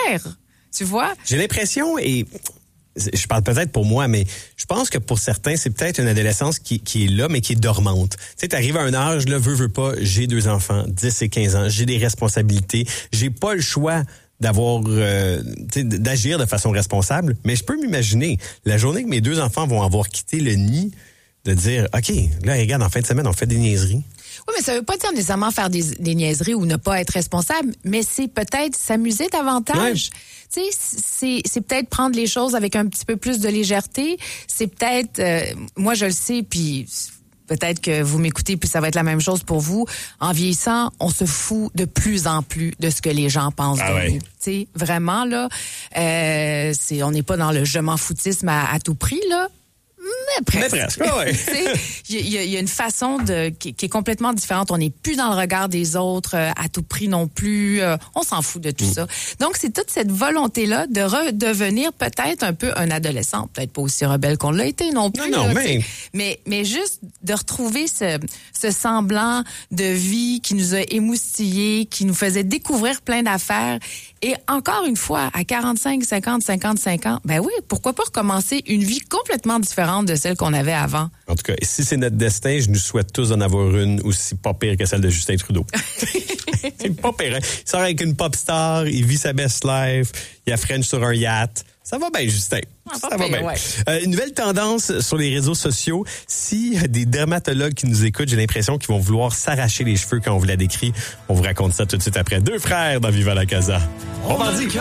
faire, tu vois? J'ai l'impression, et je parle peut-être pour moi, mais je pense que pour certains, c'est peut-être une adolescence qui est là, mais qui est dormante. Tu sais, t'arrives à un âge, là, veux pas, j'ai 2 enfants, 10 et 15 ans, j'ai des responsabilités, j'ai pas le choix d'agir de façon responsable, mais je peux m'imaginer la journée que mes 2 enfants vont avoir quitté le nid, de dire, OK, là, regarde, en fin de semaine, on fait des niaiseries. Oui, mais ça veut pas dire nécessairement faire des niaiseries ou ne pas être responsable, mais c'est peut-être s'amuser davantage. Ouais. Tu sais, c'est peut-être prendre les choses avec un petit peu plus de légèreté. C'est peut-être, moi je le sais, puis peut-être que vous m'écoutez, puis ça va être la même chose pour vous. En vieillissant, on se fout de plus en plus de ce que les gens pensent de nous. Tu sais, vraiment, là, on n'est pas dans le je m'en foutisme à tout prix, là. Mais presque. Ouais. Il y a une façon qui est complètement différente. On n'est plus dans le regard des autres à tout prix non plus. On s'en fout de tout ça. Donc, c'est toute cette volonté-là de redevenir peut-être un peu un adolescent. Peut-être pas aussi rebelle qu'on l'a été non plus. Non, là, mais juste de retrouver ce semblant de vie qui nous a émoustillés, qui nous faisait découvrir plein d'affaires. Et encore une fois, à 45, 50, 55 ans, ben oui, pourquoi pas recommencer une vie complètement différente de celle qu'on avait avant? En tout cas, si c'est notre destin, je nous souhaite tous d'en avoir une aussi pas pire que celle de Justin Trudeau. C'est pas pire. Hein? Il sort avec une pop star, il vit sa best life, il a French sur un yacht. Ça va bien, Justin. Ça va bien. Ouais. Une nouvelle tendance sur les réseaux sociaux. Si des dermatologues qui nous écoutent, j'ai l'impression qu'ils vont vouloir s'arracher les cheveux quand on vous la décrit. On vous raconte ça tout de suite après. 2 frères dans Viva la Casa. Bon mardi.